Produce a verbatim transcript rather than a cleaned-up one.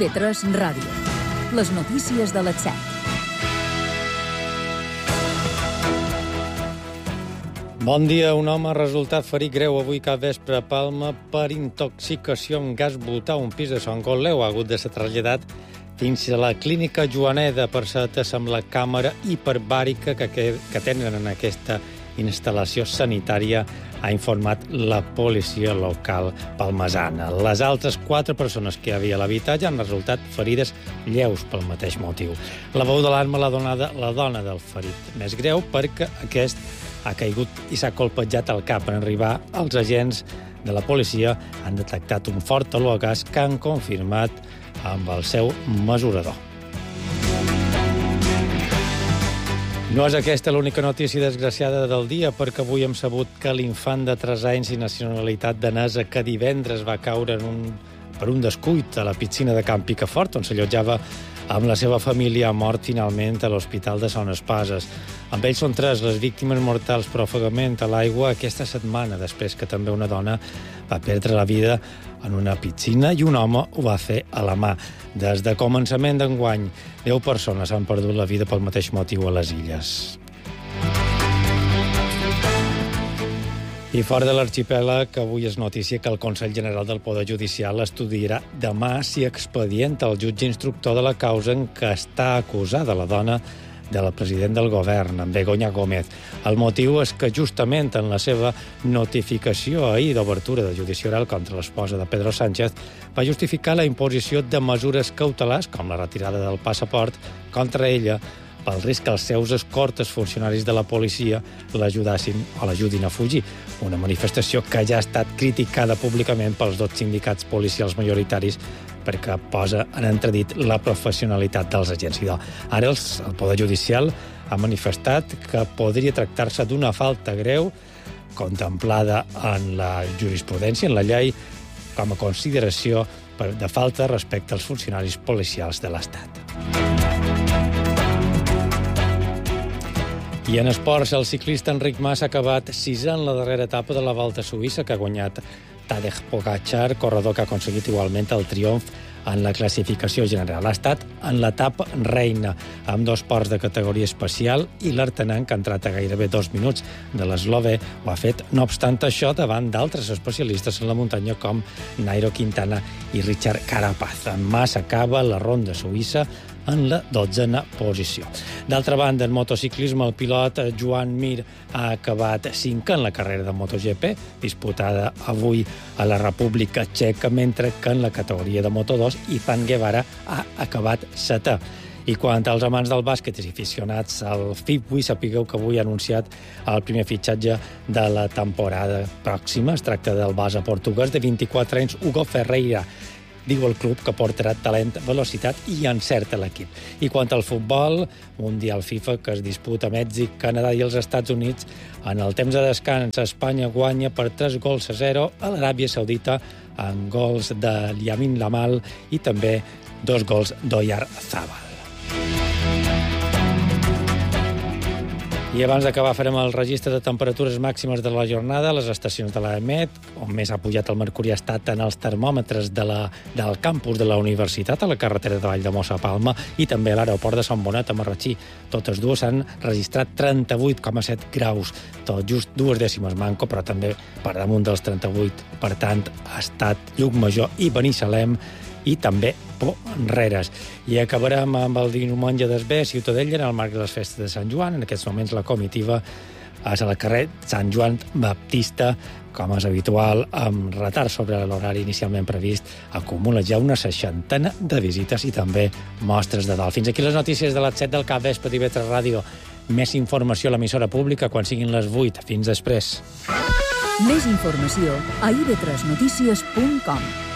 be tres Ràdio. Les notícies de les set. Bon dia. Un home ha resultat ferit greu avui cap vespre a Palma per intoxicació amb gas butà. Un pis de Sant Coleu ha hagut de ser traslladat fins a la clínica Joaneda per ser atès amb la càmera hiperbàrica que, que tenen en aquesta instal·lació sanitària, ha informat la policia local palmesana. Les altres quatre persones que hi havia a l'habitatge han resultat ferides lleus pel mateix motiu. La veu d'alarma l'ha donada la dona del ferit més greu perquè aquest ha caigut i s'ha colpejat al cap. En arribar, els agents de la policia han detectat un fort olor a gas que han confirmat amb el seu mesurador. No és aquesta l'única notícia desgraciada del dia, perquè avui hem sabut que l'infant de tres anys i nacionalitat danesa que divendres va caure en un, per un descuit a la piscina de Can Picafort, on s'allotjava amb la seva família, ha mort finalment a l'Hospital de Son Espases. Amb ells són tres les víctimes mortals per ofegament a l'aigua aquesta setmana, després que també una dona va perdre la vida en una piscina i un home ho va fer a la mà. Des de començament d'enguany, deu persones han perdut la vida pel mateix motiu a les Illes. I fora de l'arxipèlag, avui és notícia que el Consell General del Poder Judicial estudiarà demà si expedienta el jutge instructor de la causa en què està acusada la dona del president del govern, en Begoña Gómez. El motiu és que justament en la seva notificació ahir d'obertura de judici oral contra l'esposa de Pedro Sánchez va justificar la imposició de mesures cautelars, com la retirada del passaport, contra ella, pel risc que els seus escortes funcionaris de la policia l'ajudassin o l'ajudin a fugir. Una manifestació que ja ha estat criticada públicament pels dos sindicats policials majoritaris perquè posa en entredit la professionalitat dels agents. Ara el Poder Judicial ha manifestat que podria tractar-se d'una falta greu contemplada en la jurisprudència, en la llei, com a consideració de falta respecte als funcionaris policials de l'Estat. I en esports, el ciclista Enric Mas ha acabat sisè en la darrera etapa de la Volta a Suïssa, que ha guanyat Tadej Pogačar, corredor que ha aconseguit igualment el triomf en la classificació general. Ha estat en l'etapa reina, amb dos ports de categoria especial, i l'artenenc ha entrat a gairebé dos minuts de l'eslové. Ho ha fet, no obstant això, davant d'altres especialistes en la muntanya com Nairo Quintana i Richard Carapaz. En Mas acaba la ronda suïssa en la dotzena posició. D'altra banda, en motociclisme, el pilot Joan Mir ha acabat cinquè en la carrera de MotoGP, disputada avui a la República Txeca, mentre que en la categoria de Moto dos, Izan Guevara ha acabat setè. I quant als amants del bàsquet i aficionats al F I B, vull sapigueu que avui ha anunciat el primer fitxatge de la temporada pròxima. Es tracta del base portuguès de vint-i-quatre anys, Hugo Ferreira. Diu el club que portarà talent, velocitat i encert a l'equip. I quant al futbol, Mundial FIFA que es disputa a Mèxic, Canadà i els Estats Units, en el temps de descans, Espanya guanya per tres gols a zero a l'Aràbia Saudita amb gols de Lamine Yamal i també dos gols d'Oyarzabal. I abans d'acabar farem el registre de temperatures màximes de la jornada a les estacions de l'EMET, on més ha pujat el mercuri ha estat en els termòmetres de la, del campus de la universitat, a la carretera de Valldemossa a Palma, i també a l'aeroport de Sant Bonet a Marratxí. Totes dues han registrat trenta-vuit coma set graus, tot just dues dècimes manco, però també per damunt dels trenta-vuit. Per tant, ha estat Llucmajor i Benissalem, i també Porreres. I acabarem amb el diumenge d'Esbé a Ciutadella en el marc de les festes de Sant Joan. En aquests moments la comitiva és al carrer Sant Joan Baptista, com és habitual, amb retard sobre l'horari inicialment previst, acumula ja una seixantena de visites i també mostres de dol. Fins aquí les notícies de les set del capvespre d'I V tres Ràdio. Més informació a l'emissora pública quan siguin les vuit. Fins després. Més informació a i ve tres notícies punt com.